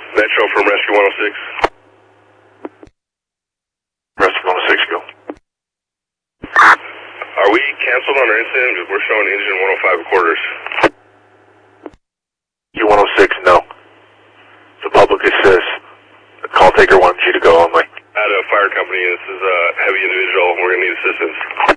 Metro from Rescue 106. Rescue 106, go. Are we canceled on our incident? Because we're showing engine 105 quarters. U106, no. The public assist. The call taker wants you to go only. At a fire company, this is a heavy individual. We're going to need assistance.